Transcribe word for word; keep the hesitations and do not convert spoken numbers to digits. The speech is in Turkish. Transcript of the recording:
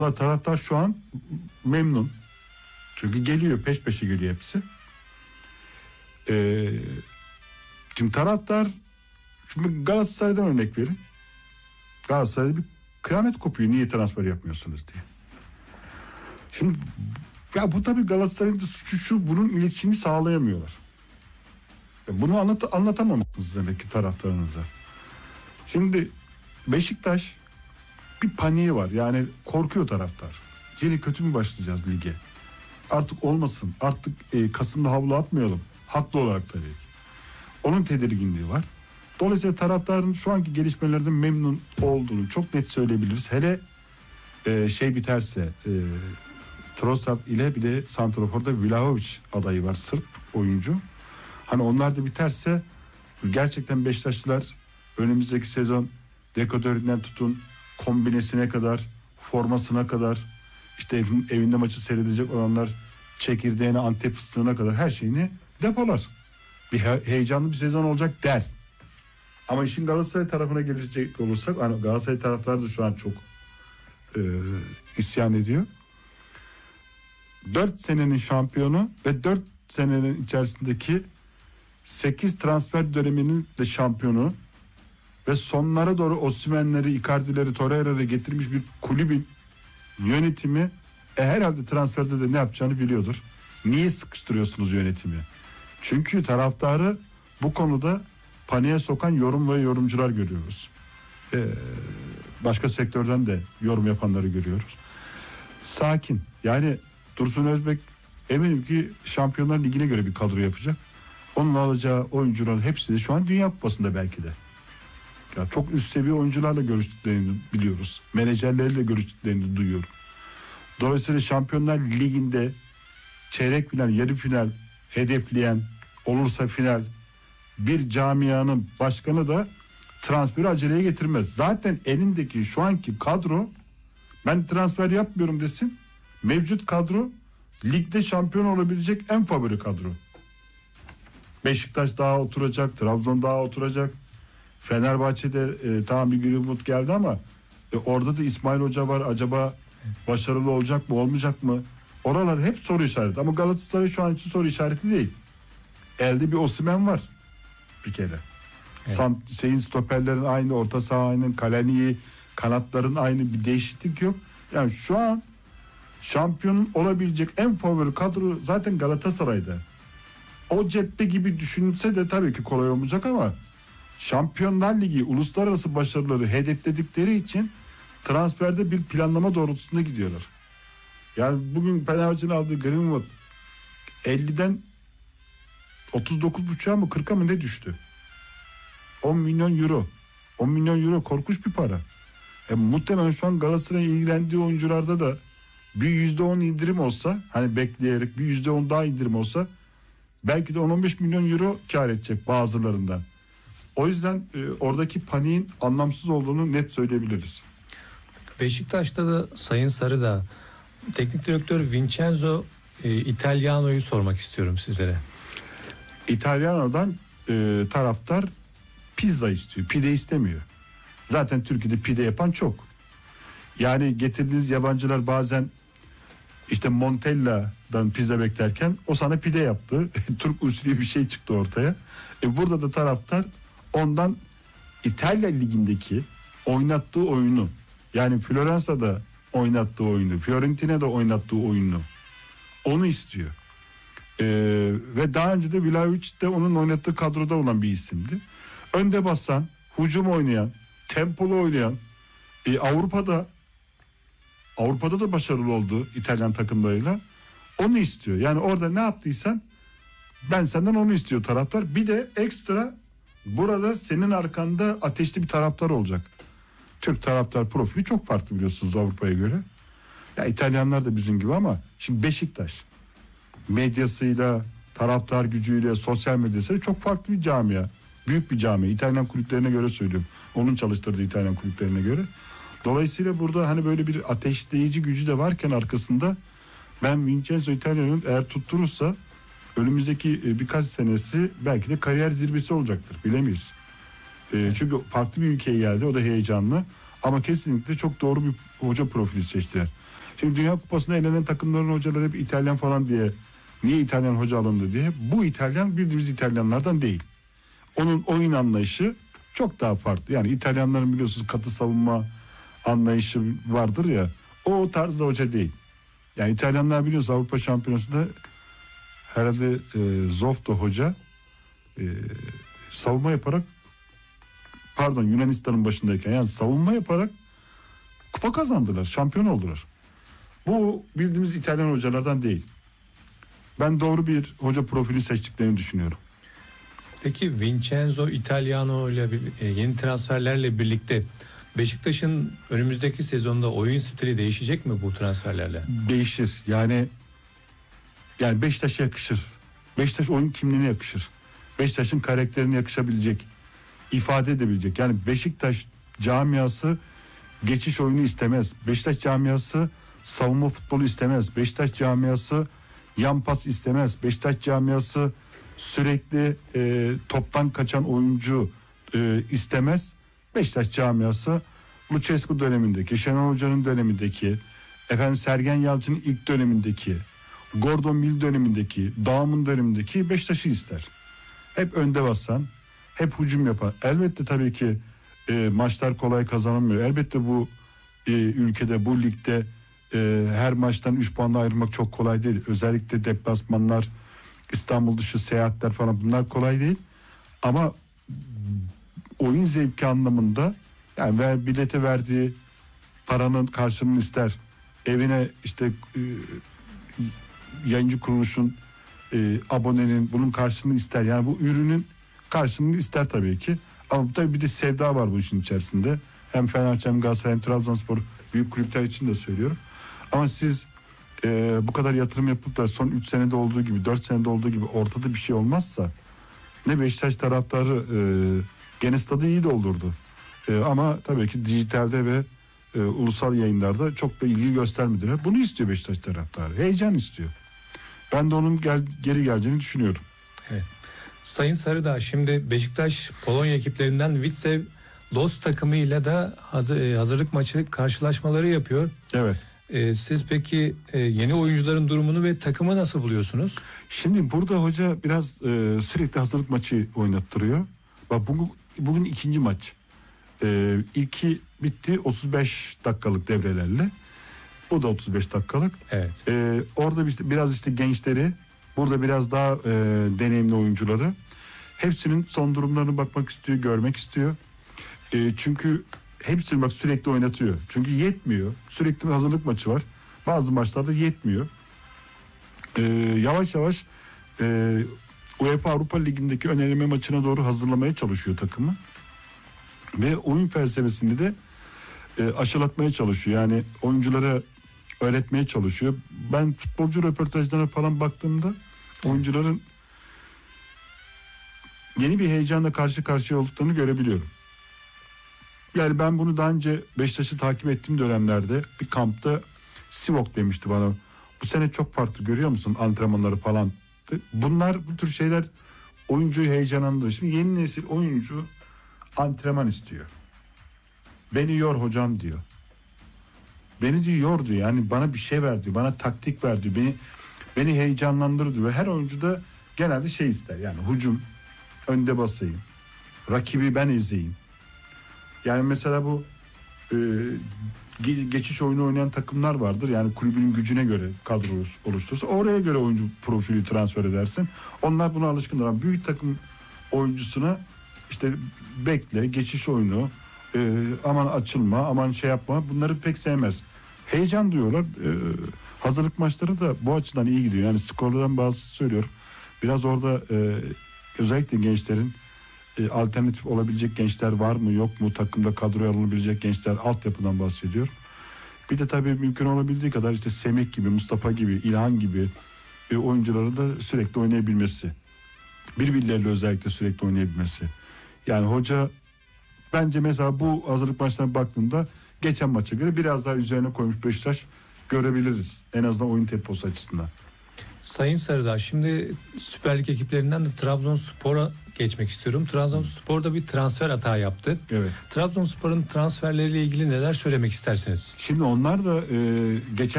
Taraftar şu an memnun. Çünkü geliyor, peş peşe geliyor hepsi. Ee, şimdi taraftar, şimdi Galatasaray'dan örnek verin. Galatasaray'da bir kıyamet kopuyor, niye transfer yapmıyorsunuz diye. Şimdi ya bu tabii Galatasaray'ın da suçu şu, bunun iletişimi sağlayamıyorlar. Ya bunu anlat, anlatamamışsınız demek ki taraftarınıza. Şimdi Beşiktaş bir paniği var, yani korkuyor taraftar. Yine kötü mü başlayacağız lige? Artık olmasın, artık e, Kasım'da havlu atmayalım. Haklı olarak tabii ki. Onun tedirginliği var. Dolayısıyla taraftarın şu anki gelişmelerden memnun olduğunu çok net söyleyebiliriz. Hele e, şey biterse, e, Trossard ile bir de santraforda Vlahovic adayı var, Sırp oyuncu. Hani onlar da biterse gerçekten Beşiktaşlılar önümüzdeki sezon dekodöründen tutun kombinesine kadar, formasına kadar, işte evin, evinde maçı seyredecek olanlar çekirdeğine, Antep fıstığına kadar her şeyini depolar. Bir he- heyecanlı bir sezon olacak der. Ama işin Galatasaray tarafına gelecek olursak, hani Galatasaray taraftarı da şu an çok e, isyan ediyor. dört senenin şampiyonu ve dört senenin içerisindeki sekiz transfer döneminin de şampiyonu ve sonlara doğru Osimhen'leri, Icardi'leri, Torreira'ları getirmiş bir kulübün yönetimi e, herhalde transferde de ne yapacağını biliyordur. Niye sıkıştırıyorsunuz yönetimi? Çünkü taraftarı bu konuda paniğe sokan yorum ve yorumcular görüyoruz. Ee, başka sektörden de yorum yapanları görüyoruz. Sakin. Yani Dursun Özbek eminim ki Şampiyonlar Ligi'ne göre bir kadro yapacak. Onun alacağı oyuncuların hepsi de şu an Dünya Kupası'nda belki de. Ya çok üst seviye oyuncularla görüştüklerini biliyoruz. Menajerleriyle görüştüklerini duyuyorum. Dolayısıyla Şampiyonlar Ligi'nde çeyrek final, yarı final hedefleyen, olursa final bir camianın başkanı da transferi aceleye getirmez. Zaten elindeki şu anki kadro, ben transfer yapmıyorum desin, mevcut kadro ligde şampiyon olabilecek en favori kadro. Beşiktaş daha oturacak, Trabzon daha oturacak. Fenerbahçe'de e, tamam bir Greenwood geldi ama e, orada da İsmail Hoca var. Acaba başarılı olacak mı, olmayacak mı? Oralar hep soru işareti. Ama Galatasaray şu an için soru işareti değil. Elde bir Osimhen var bir kere. Evet. San, şeyin stoperlerin aynı, orta saha aynı, Kalani'yi, kanatların aynı, bir değişiklik yok. Yani şu an şampiyon olabilecek en favori kadro zaten Galatasaray'da. O cepte gibi düşünülse de tabii ki kolay olmayacak ama Şampiyonlar Ligi uluslararası başarıları hedefledikleri için transferde bir planlama doğrultusunda gidiyorlar. Yani bugün Fenerbahçe'nin aldığı Greenwood elliden otuz dokuz buçuğa mı kırka mı ne düştü? on milyon euro. on milyon euro korkunç bir para. E, muhtemelen şu an Galatasaray'ın ilgilendiği oyuncularda da bir yüzde on indirim olsa, hani bekleyerek bir yüzde on daha indirim olsa belki de on on beş milyon euro kar edecek bazılarından. O yüzden e, oradaki paniğin anlamsız olduğunu net söyleyebiliriz. Beşiktaş'ta da Sayın Sarı da teknik direktör Vincenzo e, Italiano'yu sormak istiyorum sizlere. İtalyano'dan e, taraftar pizza istiyor, pide istemiyor. Zaten Türkiye'de pide yapan çok. Yani getirdiğiniz yabancılar bazen işte Montella'dan pizza beklerken o sana pide yaptı. Türk usulü bir şey çıktı ortaya. E burada da taraftar ondan İtalya Ligi'ndeki oynattığı oyunu, yani Floransa'da oynattığı oyunu, Fiorentina'da oynattığı oyunu, onu istiyor. Ee, ve daha önce de Vlahovic de onun oynattığı kadroda olan bir isimdi. Önde basan, hücum oynayan, tempolu oynayan, e, Avrupa'da Avrupa'da da başarılı oldu İtalyan takımlarıyla. Onu istiyor. Yani orada ne yaptıysan ben senden onu istiyor taraftar. Bir de ekstra burada senin arkanda ateşli bir taraftar olacak. Türk taraftar profili çok farklı biliyorsunuz Avrupa'ya göre. Ya İtalyanlar da bizim gibi ama şimdi Beşiktaş medyasıyla, taraftar gücüyle, sosyal medyasıyla çok farklı bir camia. Büyük bir camia. İtalyan kulüplerine göre söylüyorum. Onun çalıştırdığı İtalyan kulüplerine göre. Dolayısıyla burada hani böyle bir ateşleyici gücü de varken arkasında ben Vincenzo Italiano'nun eğer tutturursa önümüzdeki birkaç senesi belki de kariyer zirvesi olacaktır. Bilemeyiz. Evet. Çünkü farklı bir ülkeye geldi. O da heyecanlı. Ama kesinlikle çok doğru bir hoca profili seçtiler. Şimdi Dünya Kupası'nda elenen takımların hocaları hep İtalyan falan diye, niye İtalyan hoca alındı diye. Bu İtalyan bildiğimiz İtalyanlardan değil. Onun oyun anlayışı çok daha farklı. Yani İtalyanların biliyorsunuz katı savunma anlayışı vardır ya. O tarzda hoca değil. Yani İtalyanlar biliyorsunuz Avrupa Şampiyonası'nda herhalde e, Zofto hoca e, savunma yaparak, pardon Yunanistan'ın başındayken yani savunma yaparak kupa kazandılar. Şampiyon oldular. Bu bildiğimiz İtalyan hocalardan değil. Ben doğru bir hoca profili seçtiklerini düşünüyorum. Peki Vincenzo Italiano ile bir- e, yeni transferlerle birlikte Beşiktaş'ın önümüzdeki sezonda oyun stili değişecek mi bu transferlerle? Değişir. Yani yani Beşiktaş'a yakışır. Beşiktaş oyun kimliğine yakışır. Beşiktaş'ın karakterine yakışabilecek, ifade edebilecek. Yani Beşiktaş camiası geçiş oyunu istemez. Beşiktaş camiası savunma futbolu istemez. Beşiktaş camiası yan pas istemez. Beşiktaş camiası sürekli e, toptan kaçan oyuncu e, istemez. Beşiktaş camiası Lucescu dönemindeki, Şenol Hoca'nın dönemindeki, efendim Sergen Yalçın'ın ilk dönemindeki, Gordon Mill dönemindeki, Dağım'ın dönemindeki Beşiktaş'ı ister. Hep önde basan, hep hücum yapan. Elbette tabii ki e, maçlar kolay kazanılmıyor. Elbette bu e, ülkede, bu ligde e, her maçtan üç puanla ayrılmak çok kolay değil. Özellikle deplasmanlar, İstanbul dışı seyahatler falan, bunlar kolay değil. Ama oyun zevki anlamında, yani ver, bilete verdiği paranın karşılığını ister. Evine işte e, yayıncı kuruluşun, e, abonenin bunun karşılığını ister. Yani bu ürünün karşılığını ister tabii ki. Ama tabii bir de sevda var bu işin içerisinde. Hem Fenerbahçe hem Galatasaray hem Trabzonspor büyük kulüpler için de söylüyorum. Ama siz e, bu kadar yatırım yapıp da son üç senede olduğu gibi, dört senede olduğu gibi ortada bir şey olmazsa, ne Beşiktaş taraftarı e, gene stadı iyi doldurdu. E, ama tabii ki dijitalde ve e, ulusal yayınlarda çok da ilgi göstermediler. Bunu istiyor Beşiktaş taraftarı. Heyecan istiyor. Ben de onun gel, geri geleceğini düşünüyorum. Evet. Sayın Sarıdağ, şimdi Beşiktaş Polonya ekiplerinden Vitsev Łódź takımıyla da hazır, hazırlık maçı karşılaşmaları yapıyor. Evet. Ee, siz peki e, yeni oyuncuların durumunu ve takımı nasıl buluyorsunuz? Şimdi burada hoca biraz e, sürekli hazırlık maçı oynattırıyor. Bak bugün, bugün ikinci maç. E, ilki bitti otuz beş dakikalık devrelerle. O da otuz beş dakikalık. Evet. E, orada işte biraz işte gençleri, burada biraz daha e, deneyimli oyuncuları. Hepsinin son durumlarına bakmak istiyor, görmek istiyor. E, çünkü hepsini bak sürekli oynatıyor. Çünkü yetmiyor. Sürekli bir hazırlık maçı var. Bazı maçlarda yetmiyor. E, yavaş yavaş e, UEFA Avrupa Ligi'ndeki ön eleme maçına doğru hazırlamaya çalışıyor takımı. Ve oyun felsefesini de e, aşılatmaya çalışıyor. Yani oyunculara öğretmeye çalışıyor. Ben futbolcu röportajlarına falan baktığımda oyuncuların yeni bir heyecanla karşı karşıya olduklarını görebiliyorum. Yani ben bunu daha önce Beşiktaş'ı takip ettiğim dönemlerde bir kampta Sivok demişti bana. Bu sene çok farklı, görüyor musun antrenmanları falan. Bunlar, bu tür şeyler oyuncuyu heyecanlandırıyor. Şimdi yeni nesil oyuncu antrenman istiyor. Beni yor hocam diyor. Beni diyor yor diyor. Yani bana bir şey ver diyor. Bana taktik ver diyor. Beni beni heyecanlandır diyor. Ve her oyuncu da genelde şey ister. Yani hücum, önde basayım. Rakibi ben izleyeyim. Yani mesela bu e, ge- geçiş oyunu oynayan takımlar vardır. Yani kulübün gücüne göre kadro oluşturursa oraya göre oyuncu profili transfer edersin. Onlar buna alışkındır. Ama büyük takım oyuncusuna işte bekle, geçiş oyunu, e, aman açılma, aman şey yapma, bunları pek sevmez. Heyecan diyorlar. E, hazırlık maçları da bu açıdan iyi gidiyor. Yani skorlardan bazı söylüyor. Biraz orada e, özellikle gençlerin e, alternatif olabilecek gençler var mı yok mu, takımda kadroya alınabilecek gençler, altyapıdan bahsediyor. Bir de tabii mümkün olabildiği kadar işte Semih gibi, Mustafa gibi, İlhan gibi e, oyuncuları da sürekli oynayabilmesi. Birbirleriyle özellikle sürekli oynayabilmesi. Yani hoca bence mesela bu hazırlık maçlarına baktığımda geçen maça göre biraz daha üzerine koymuş Beşiktaş görebiliriz. En azından oyun temposu açısından. Sayın Sarıdağ, şimdi Süper Lig ekiplerinden de Trabzonspor'a geçmek istiyorum. Trabzonspor'da bir transfer hata yaptı. Evet. Trabzonspor'un transferleriyle ilgili neler söylemek istersiniz? Şimdi onlar da e, geçen